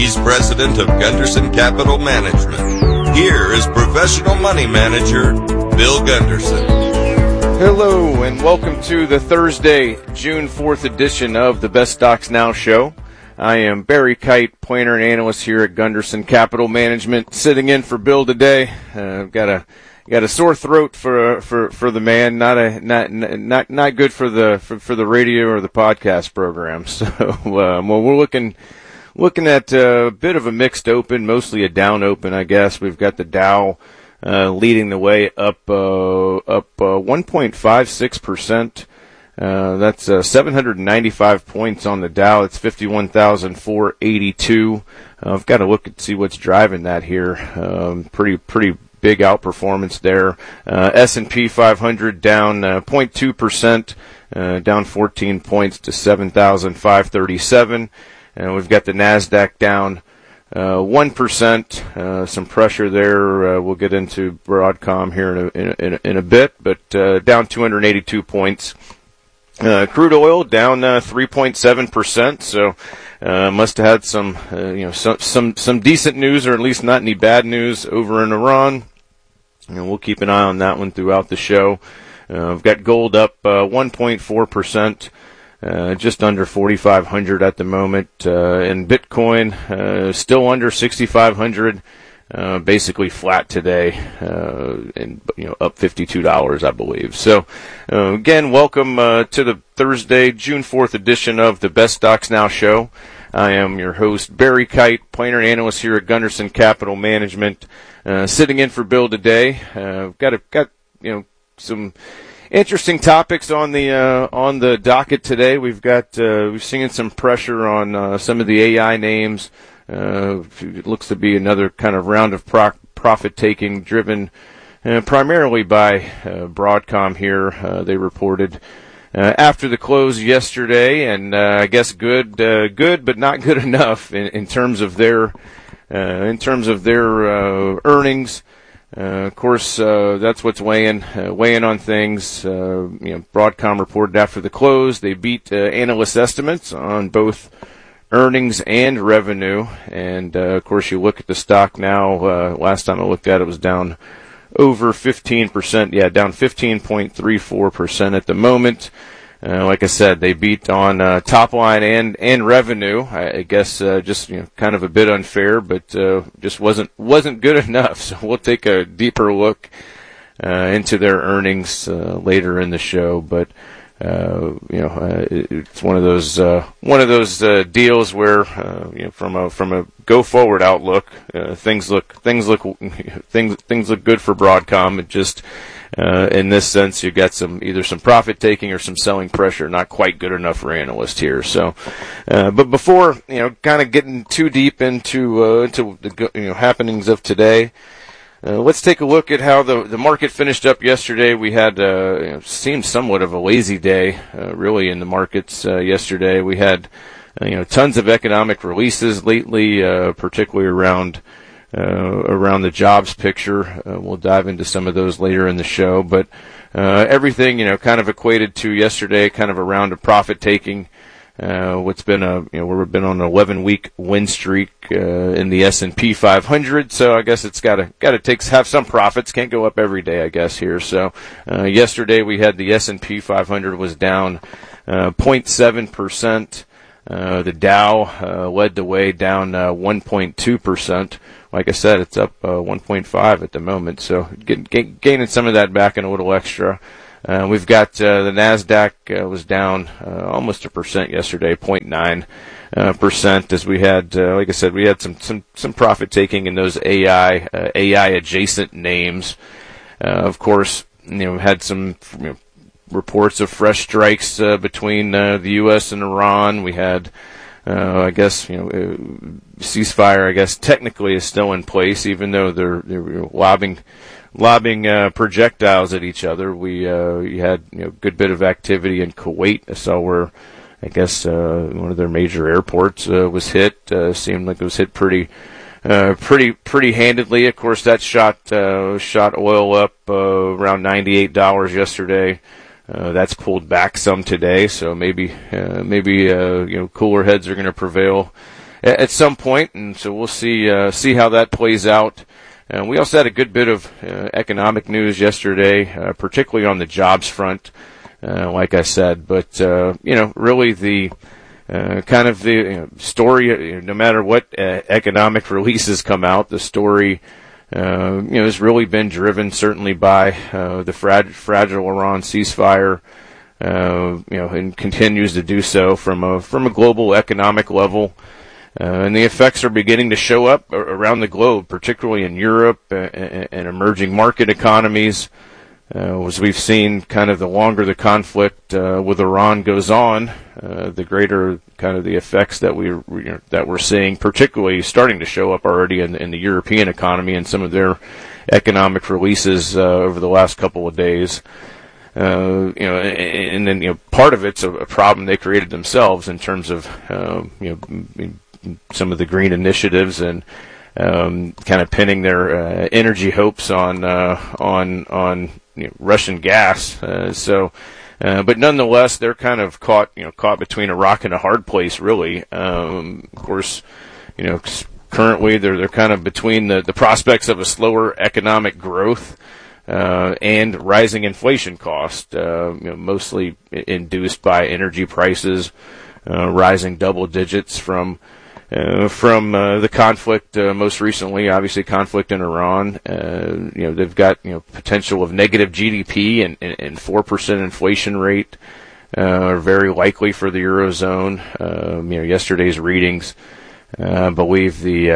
He's president of Gunderson Capital Management. Here is professional money manager, Bill Gunderson. Hello, and welcome to the Thursday, June 4th edition of the Best Stocks Now show. I am Barry Kite, planner and analyst here at Gunderson Capital Management, sitting in for Bill today. I've got a sore throat for the man, not good for the radio or the podcast program. So we're looking at a bit of a mixed open, mostly a down open, I guess. We've got the Dow leading the way up 1.56%. That's 795 points on the Dow. It's 51,482. I've got to look and see what's driving that here. Pretty big outperformance there. S&P 500 down 0.2%, down 14 points to 7,537. And we've got the Nasdaq down 1%. Some pressure there. We'll get into Broadcom here in a bit, but down 282 points. Crude oil down 3.7%, so must have had some decent news, or at least not any bad news over in Iran. And we'll keep an eye on that one throughout the show. We've got gold up 1.4%, just under 4,500 at the moment, and Bitcoin still under 6,500. Basically flat today, and up $52, I believe. So, again, welcome to the Thursday, June 4th edition of the Best Stocks Now show. I am your host, Barry Kite, planner and analyst here at Gunderson Capital Management, sitting in for Bill today. Got some interesting topics on the docket today. We've seen some pressure on some of the AI names. It looks to be another kind of round of profit-taking driven primarily by Broadcom here. They reported after the close yesterday, and I guess good, but not good enough in terms of their earnings. Of course, that's what's weighing on things. Broadcom reported after the close. They beat analyst estimates on both earnings and revenue, and of course you look at the stock now, last time I looked at it was down over 15%, down 15.34% at the moment. Like I said, they beat on top line and revenue. I guess just kind of a bit unfair, but just wasn't good enough. So we'll take a deeper look into their earnings later in the show, but it's one of those deals where from a go forward outlook, things look good for Broadcom. It just in this sense, you got either some profit taking or some selling pressure. Not quite good enough for analysts here. So, but before kind of getting too deep into the happenings of today. Let's take a look at how the market finished up yesterday. We had seemed somewhat of a lazy day, really, in the markets yesterday. We had tons of economic releases lately, particularly around the jobs picture. We'll dive into some of those later in the show, but everything kind of equated to yesterday, kind of a round of profit taking. What's been we've been on an 11-week win streak in the S&P 500, so I guess it's got to have some profits. Can't go up every day, I guess here. So yesterday we had the S&P 500 was down 0.7%. The Dow led the way, down 1.2%. Like I said, it's up 1.5 at the moment, so gaining some of that back and a little extra. We've got the Nasdaq was down almost 1% yesterday, 0.9%, as we had, like I said, we had some profit taking in those AI adjacent names. Of course, had some reports of fresh strikes between the U.S. and Iran. We had, I guess, ceasefire, I guess, technically is still in place, even though they're lobbing projectiles at each other. We had good bit of activity in Kuwait. I saw where I guess one of their major airports was hit. Seemed like it was hit pretty handedly. Of course, that shot oil up around $98 yesterday. That's pulled back some today, so maybe cooler heads are going to prevail at some point, and so we'll see how that plays out. We also had a good bit of economic news yesterday, particularly on the jobs front, like I said. But really the kind of the story, no matter what economic releases come out, the story has really been driven certainly by the fragile Iran ceasefire, and continues to do so from a global economic level. And the effects are beginning to show up around the globe, particularly in Europe and emerging market economies. As we've seen, kind of the longer the conflict with Iran goes on, the greater kind of the effects that we're seeing, particularly starting to show up already in the European economy and some of their economic releases over the last couple of days. And then part of it's a problem they created themselves in terms of some of the green initiatives and kind of pinning their energy hopes on Russian gas. But nonetheless, they're kind of caught between a rock and a hard place, really. Of course, currently they're kind of between the prospects of a slower economic growth and rising inflation cost, mostly induced by energy prices rising double digits from the conflict, most recently, obviously conflict in Iran. They've got, potential of negative GDP and 4% inflation rate, are very likely for the Eurozone. Yesterday's readings, I believe the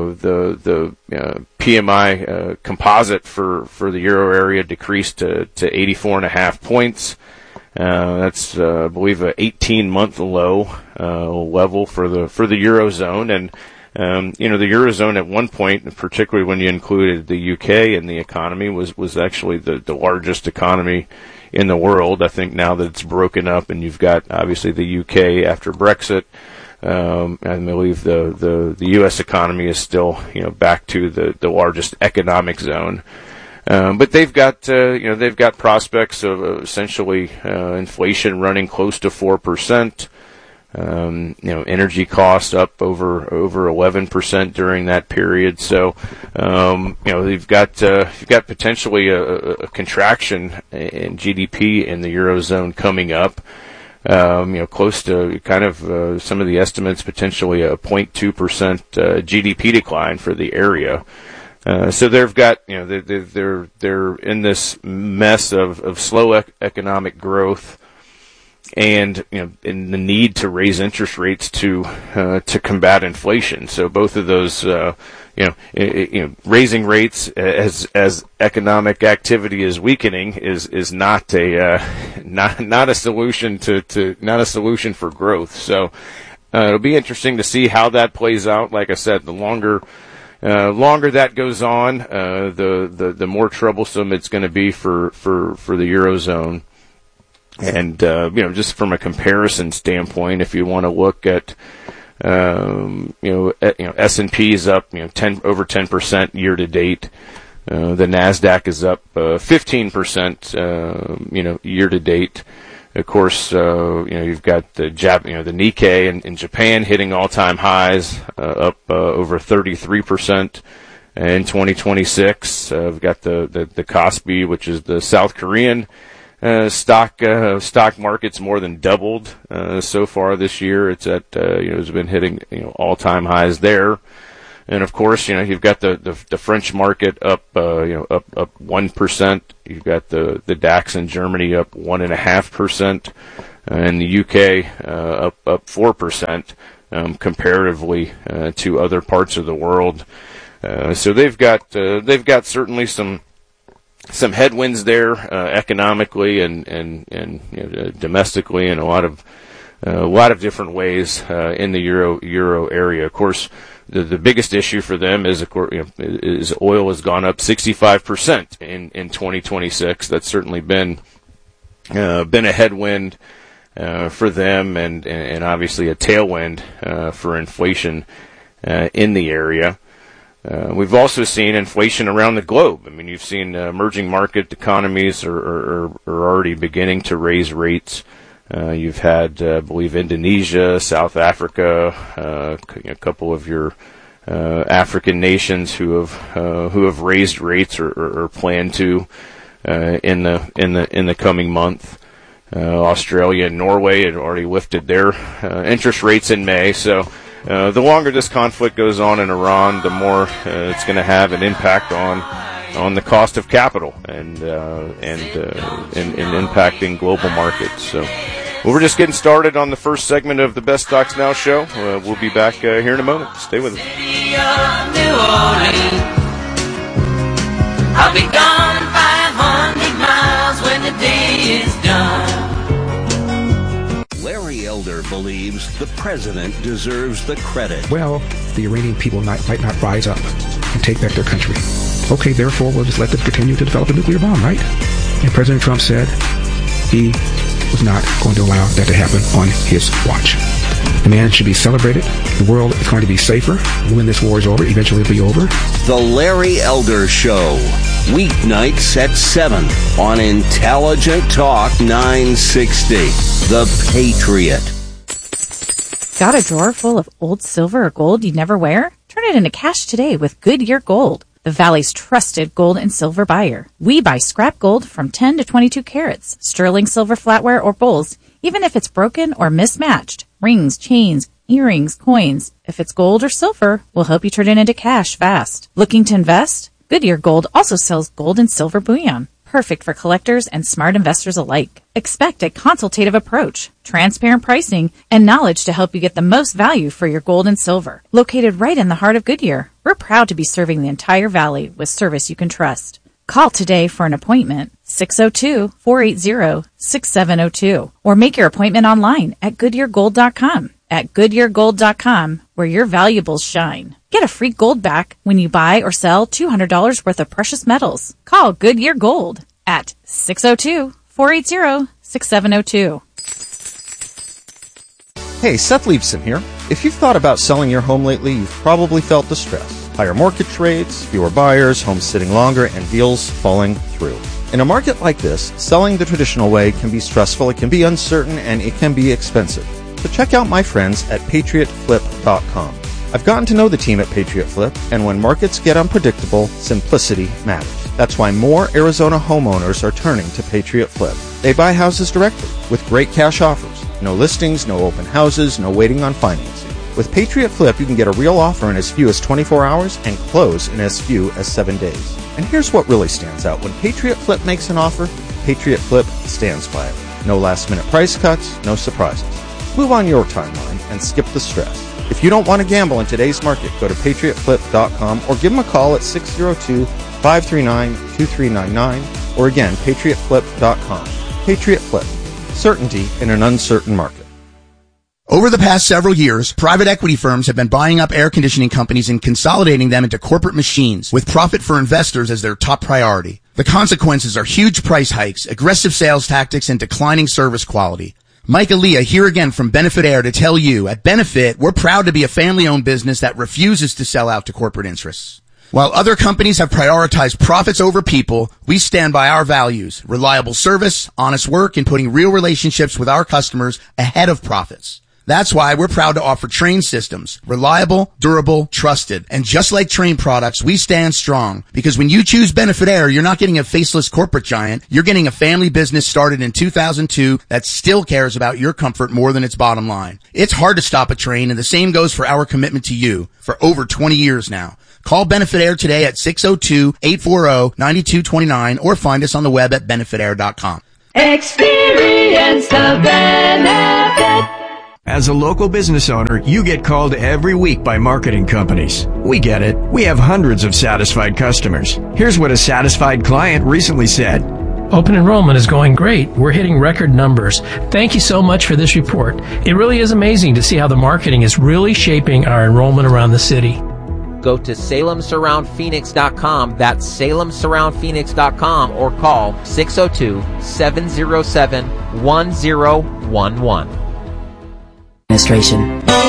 PMI, composite for the Euro area decreased to 84.5 points. That's, I believe, a 18-month low level for the Eurozone, and the Eurozone at one point, particularly when you included the UK in the economy, was actually the largest economy in the world. I think now that it's broken up, and you've got obviously the UK after Brexit, I believe the US economy is still back to the largest economic zone. But they've got prospects of essentially inflation running close to 4%. Energy costs up over 11% during that period. So, you've got potentially a contraction in GDP in the Eurozone coming up. Close to kind of some of the estimates, potentially a 0.2% GDP decline for the area. So they've got, they're in this mess of slow economic growth, and in the need to raise interest rates to combat inflation. So both of those, raising rates as economic activity is weakening is not a solution not a solution for growth. So it'll be interesting to see how that plays out. Like I said, the longer that goes on, the more troublesome it's going to be for the Eurozone. And, just from a comparison standpoint, if you want to look at, S&P is up, over 10% year to date. The NASDAQ is up, 15%, year to date. Of course, you've got the Nikkei in Japan hitting all-time highs, up over 33% in 2026. We've got the Kospi, which is the South Korean stock market's more than doubled so far this year. It's at it's been hitting all-time highs there. And of course, you've got the French market up 1%. You've got the DAX in Germany up 1.5%, and the UK up 4%, comparatively to other parts of the world. So they've got certainly some headwinds there economically and domestically in a lot of different ways in the euro area. Of course, the biggest issue for them is oil has gone up 65% in 2026. That's certainly been a headwind for them, and obviously a tailwind for inflation in the area. We've also seen inflation around the globe. I mean, you've seen emerging market economies are already beginning to raise rates. You've had, I believe, Indonesia, South Africa, a couple of your African nations who have raised rates or plan to in the coming month. Australia and Norway had already lifted their interest rates in May. So the longer this conflict goes on in Iran, the more it's going to have an impact on the cost of capital and impacting global markets. So we're just getting started on the first segment of the Best Stocks Now show. We'll be back here in a moment. Stay with us. I'll be gone 500 miles when the day is done. Larry Elder believes the president deserves the credit. Well, the Iranian people might not rise up and take back their country. Okay, therefore, we'll just let them continue to develop a nuclear bomb, right? And President Trump said he was not going to allow that to happen on his watch. The man should be celebrated. The world is going to be safer when this war is over. Eventually it'll be over. The Larry Elder Show. Weeknights at 7 on Intelligent Talk 960. The Patriot. Got a drawer full of old silver or gold you never wear? Turn it into cash today with Goodyear Gold, the Valley's trusted gold and silver buyer. We buy scrap gold from 10 to 22 carats, sterling silver flatware or bowls, even if it's broken or mismatched. Rings, chains, earrings, coins. If it's gold or silver, we'll help you turn it into cash fast. Looking to invest? Goodyear Gold also sells gold and silver bullion. Perfect for collectors and smart investors alike. Expect a consultative approach, transparent pricing, and knowledge to help you get the most value for your gold and silver. Located right in the heart of Goodyear, we're proud to be serving the entire valley with service you can trust. Call today for an appointment, 602-480-6702, or make your appointment online at GoodyearGold.com. At GoodyearGold.com, where your valuables shine. Get a free gold back when you buy or sell $200 worth of precious metals. Call Goodyear Gold at 602-480-6702. Hey, Seth Leibson here. If you've thought about selling your home lately, you've probably felt the stress. Higher mortgage rates, fewer buyers, homes sitting longer, and deals falling through. In a market like this, selling the traditional way can be stressful, it can be uncertain, and it can be expensive. So check out my friends at PatriotFlip.com. I've gotten to know the team at Patriot Flip, and when markets get unpredictable, simplicity matters. That's why more Arizona homeowners are turning to Patriot Flip. They buy houses directly with great cash offers. No listings, no open houses, no waiting on financing. With Patriot Flip, you can get a real offer in as few as 24 hours and close in as few as 7 days. And here's what really stands out. When Patriot Flip makes an offer, Patriot Flip stands by it. No last-minute price cuts, no surprises. Move on your timeline and skip the stress. If you don't want to gamble in today's market, go to PatriotFlip.com or give them a call at 602-539-2399 or again, PatriotFlip.com. Patriot Flip. Certainty in an uncertain market. Over the past several years, private equity firms have been buying up air conditioning companies and consolidating them into corporate machines with profit for investors as their top priority. The consequences are huge price hikes, aggressive sales tactics, and declining service quality. Mike Aaliyah here again from Benefit Air to tell you, at Benefit, we're proud to be a family-owned business that refuses to sell out to corporate interests. While other companies have prioritized profits over people, we stand by our values, reliable service, honest work, and putting real relationships with our customers ahead of profits. That's why we're proud to offer Train systems. Reliable, durable, trusted. And just like Train products, we stand strong. Because when you choose Benefit Air, you're not getting a faceless corporate giant. You're getting a family business started in 2002 that still cares about your comfort more than its bottom line. It's hard to stop a train, and the same goes for our commitment to you for over 20 years now. Call Benefit Air today at 602-840-9229 or find us on the web at benefitair.com. Experience the benefit. As a local business owner, you get called every week by marketing companies. We get it. We have hundreds of satisfied customers. Here's what a satisfied client recently said. Open enrollment is going great. We're hitting record numbers. Thank you so much for this report. It really is amazing to see how the marketing is really shaping our enrollment around the city. Go to SalemSurroundPhoenix.com. That's SalemSurroundPhoenix.com or call 602-707-1011. Administration.